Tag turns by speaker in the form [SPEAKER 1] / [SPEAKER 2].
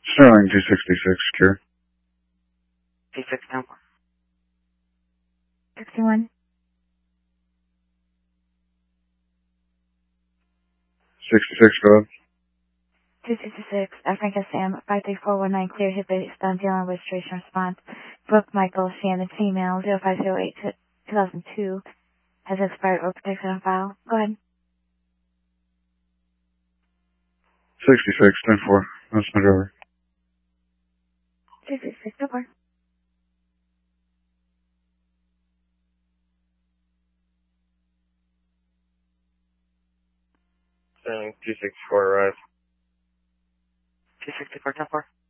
[SPEAKER 1] Sterling 266, secure.
[SPEAKER 2] 26
[SPEAKER 3] 61.
[SPEAKER 1] 66, go up.
[SPEAKER 3] 266, Frank Sam, 53419, clear hit based on dealing registration response. Brooke Michael Shannon, female, 0508 2002, has expired or protected on file. Go ahead.
[SPEAKER 1] 66, 10-4. That's my driver.
[SPEAKER 3] 266, no more.
[SPEAKER 2] Sterling 264 arrive. 264 10-4.